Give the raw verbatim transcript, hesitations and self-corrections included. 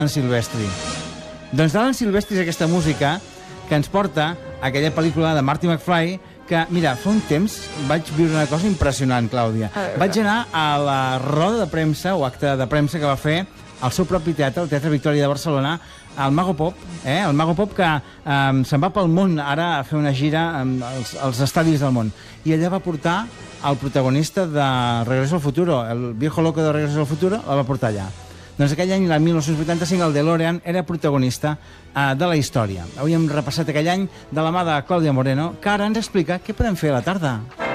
en Silvestri. Doncs d'Alan Silvestri és aquesta música que ens porta a aquella pel·lícula de Marty McFly que, mira, fa un temps vaig viure una cosa impressionant, Clàudia. Vaig anar a la roda de premsa, o acte de premsa, que va fer al seu propi teatre, el Teatre Victòria de Barcelona, el Mago Pop, eh? el Mago Pop que eh, se'n va pel món ara a fer una gira als, als estadis del món. I allà va portar el protagonista de Regreso al Futuro, el viejo loco de Regreso al Futuro, el va portar allà. Doncs aquell any, el mil nou-cents vuitanta-cinc, el DeLorean era protagonista eh, de la història. Avui hem repassat aquell any de la mà de Clàudia Moreno, que ara ens explica què podem fer a la tarda.